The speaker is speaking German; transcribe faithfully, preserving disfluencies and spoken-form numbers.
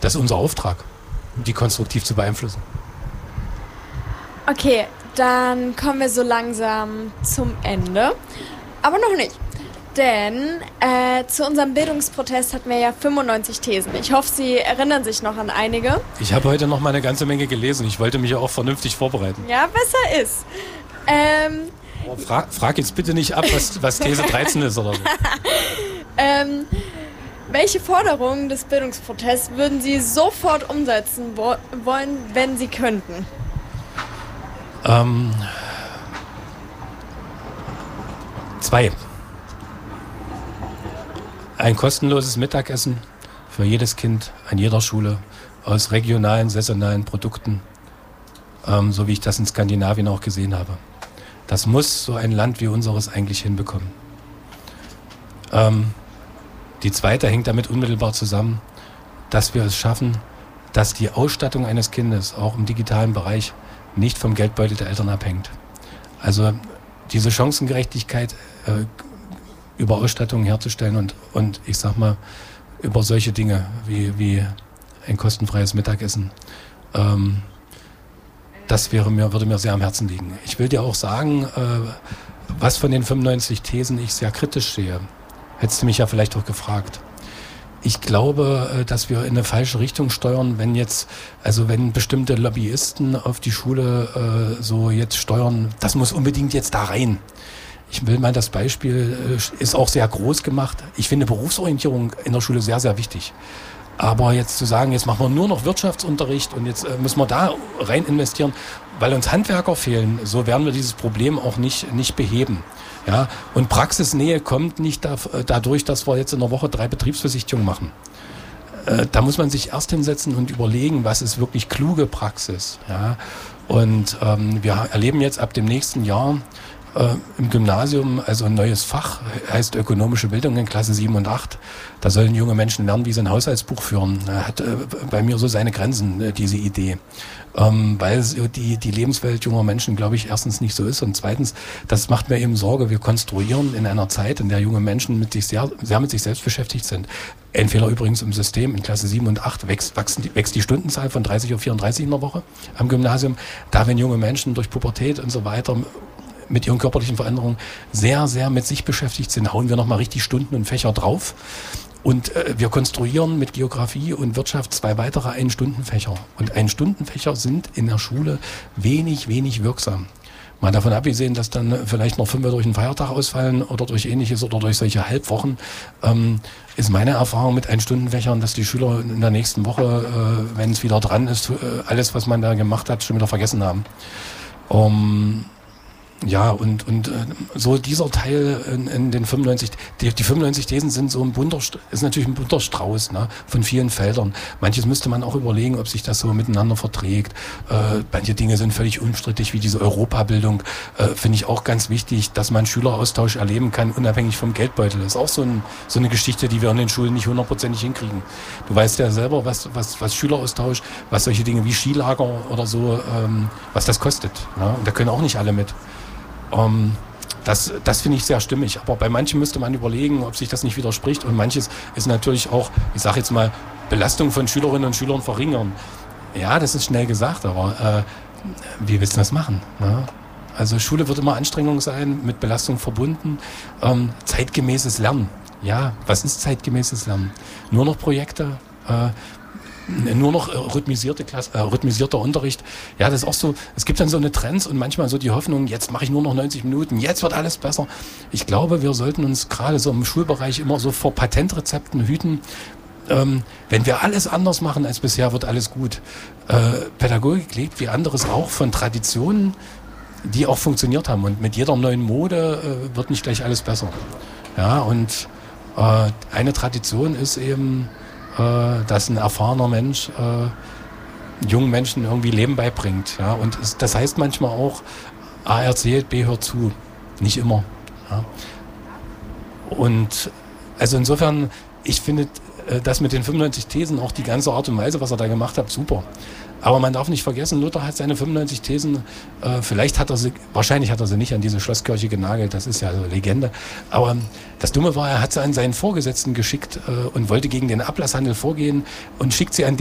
Das ist unser Auftrag, die konstruktiv zu beeinflussen. Okay, dann kommen wir so langsam zum Ende. Aber noch nicht. Denn äh, zu unserem Bildungsprotest hatten wir ja fünfundneunzig Thesen. Ich hoffe, Sie erinnern sich noch an einige. Ich habe heute noch mal eine ganze Menge gelesen. Ich wollte mich ja auch vernünftig vorbereiten. Ja, besser ist. Ähm, Aber frag, frag jetzt bitte nicht ab, was, was These dreizehn ist oder so. ähm, welche Forderungen des Bildungsprotests würden Sie sofort umsetzen wo- wollen, wenn Sie könnten? Ähm, zwei. Ein kostenloses Mittagessen für jedes Kind an jeder Schule aus regionalen, saisonalen Produkten, ähm, so wie ich das in Skandinavien auch gesehen habe. Das muss so ein Land wie unseres eigentlich hinbekommen. Ähm, die zweite hängt damit unmittelbar zusammen, dass wir es schaffen, dass die Ausstattung eines Kindes auch im digitalen Bereich nicht vom Geldbeutel der Eltern abhängt. Also diese Chancengerechtigkeit äh, über Ausstattung herzustellen und, und ich sag mal, über solche Dinge wie, wie ein kostenfreies Mittagessen, ähm, das wäre mir, würde mir sehr am Herzen liegen. Ich will dir auch sagen, äh, was von den fünfundneunzig Thesen ich sehr kritisch sehe. Hättest du mich ja vielleicht auch gefragt. Ich glaube, dass wir in eine falsche Richtung steuern, wenn jetzt, also wenn bestimmte Lobbyisten auf die Schule äh, so jetzt steuern, das muss unbedingt jetzt da rein. Ich will mal das Beispiel, äh, ist auch sehr groß gemacht. Ich finde Berufsorientierung in der Schule sehr, sehr wichtig. Aber jetzt zu sagen, jetzt machen wir nur noch Wirtschaftsunterricht und jetzt äh, müssen wir da rein investieren, weil uns Handwerker fehlen, so werden wir dieses Problem auch nicht, nicht beheben. Ja, und Praxisnähe kommt nicht da, dadurch, dass wir jetzt in der Woche drei Betriebsbesichtigungen machen. Äh, da muss man sich erst hinsetzen und überlegen, was ist wirklich kluge Praxis. Ja, und ähm, wir erleben jetzt ab dem nächsten Jahr äh, im Gymnasium also ein neues Fach, heißt ökonomische Bildung in Klasse sieben und acht. Da sollen junge Menschen lernen, wie sie ein Haushaltsbuch führen. Hat äh, bei mir so seine Grenzen, äh, diese Idee. Ähm, weil die, die Lebenswelt junger Menschen, glaube ich, erstens nicht so ist und zweitens, das macht mir eben Sorge, wir konstruieren in einer Zeit, in der junge Menschen mit sich sehr, sehr mit sich selbst beschäftigt sind. Entweder übrigens im System, in Klasse sieben und acht wächst, wachsen die, wächst die Stundenzahl von dreißig auf vierunddreißig in der Woche am Gymnasium. Da, wenn junge Menschen durch Pubertät und so weiter mit ihren körperlichen Veränderungen sehr, sehr mit sich beschäftigt sind, hauen wir nochmal richtig Stunden und Fächer drauf. Und äh, wir konstruieren mit Geografie und Wirtschaft zwei weitere Ein-Stunden-Fächer. Und Ein-Stunden-Fächer sind in der Schule wenig, wenig wirksam. Mal davon abgesehen, dass dann vielleicht noch fünf durch einen Feiertag ausfallen oder durch Ähnliches oder durch solche Halbwochen, ähm, ist meine Erfahrung mit Ein-Stunden-Fächern, dass die Schüler in der nächsten Woche, äh, wenn es wieder dran ist, äh, alles, was man da gemacht hat, schon wieder vergessen haben. Um, Ja, und, und äh, so dieser Teil in, in den fünfundneunzig, die, die fünfundneunzig Thesen sind so ein bunter, ist natürlich ein bunter Strauß, ne, von vielen Feldern. Manches müsste man auch überlegen, ob sich das so miteinander verträgt. Äh, manche Dinge sind völlig unstrittig, wie diese Europabildung, äh, finde ich auch ganz wichtig, dass man Schüleraustausch erleben kann, unabhängig vom Geldbeutel. Das ist auch so, ein, so eine Geschichte, die wir in den Schulen nicht hundertprozentig hinkriegen. Du weißt ja selber, was, was, was Schüleraustausch, was solche Dinge wie Skilager oder so, ähm, was das kostet. Ne? Und da können auch nicht alle mit. Um, das das finde ich sehr stimmig. Aber bei manchen müsste man überlegen, ob sich das nicht widerspricht. Und manches ist natürlich auch, ich sage jetzt mal, Belastung von Schülerinnen und Schülern verringern. Ja, das ist schnell gesagt, aber äh, wie willst du das machen? Ne? Also Schule wird immer Anstrengung sein, mit Belastung verbunden. Ähm, zeitgemäßes Lernen. Ja, was ist zeitgemäßes Lernen? Nur noch Projekte? Äh, Nur noch rhythmisierte Klasse, äh, rhythmisierter Unterricht. Ja, das ist auch so, es gibt dann so eine Trends und manchmal so die Hoffnung, jetzt mache ich nur noch neunzig Minuten, jetzt wird alles besser. Ich glaube, wir sollten uns gerade so im Schulbereich immer so vor Patentrezepten hüten. Ähm, wenn wir alles anders machen als bisher, wird alles gut. Äh, Pädagogik lebt wie anderes auch von Traditionen, die auch funktioniert haben. Und mit jeder neuen Mode äh, wird nicht gleich alles besser. Ja, und äh, eine Tradition ist eben, dass ein erfahrener Mensch äh, jungen Menschen irgendwie Leben beibringt. Ja? Und es, das heißt manchmal auch, A erzählt, B hört zu. Nicht immer. Ja? Und also insofern, ich finde äh, das mit den fünfundneunzig Thesen, auch die ganze Art und Weise, was er da gemacht hat, super. Aber man darf nicht vergessen, Luther hat seine fünfundneunzig Thesen, äh, vielleicht hat er sie, wahrscheinlich hat er sie nicht an diese Schlosskirche genagelt, das ist ja so Legende. Aber das Dumme war, er hat sie an seinen Vorgesetzten geschickt äh, und wollte gegen den Ablasshandel vorgehen und schickt sie an